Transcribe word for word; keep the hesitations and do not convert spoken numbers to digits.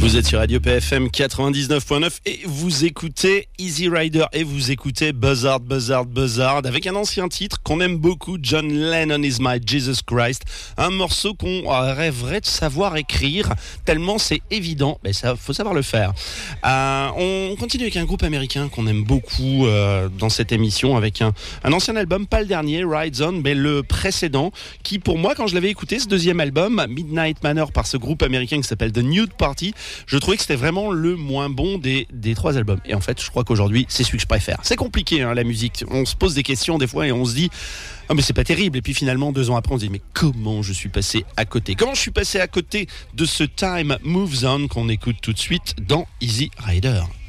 Vous êtes sur Radio P F M quatre-vingt-dix-neuf point neuf et vous écoutez Easy Rider et vous écoutez Buzzard, Buzzard, Buzzard avec un ancien titre qu'on aime beaucoup, John Lennon is my Jesus Christ, un morceau qu'on rêverait de savoir écrire tellement c'est évident, mais ça faut savoir le faire. Euh, on continue avec un groupe américain qu'on aime beaucoup euh, dans cette émission avec un, un ancien album, pas le dernier, Ride On, mais le précédent, qui pour moi quand je l'avais écouté, ce deuxième album, Midnight Manor par ce groupe américain qui s'appelle The Nude Party, je trouvais que c'était vraiment le moins bon des, des trois albums. Et en fait, je crois qu'aujourd'hui, c'est celui que je préfère. C'est compliqué, hein, la musique. On se pose des questions des fois et on se dit « Ah, mais c'est pas terrible ». Et puis finalement, deux ans après, on se dit « Mais comment je suis passé à côté ?» Comment je suis passé à côté de ce Time Moves On qu'on écoute tout de suite dans Easy Rider.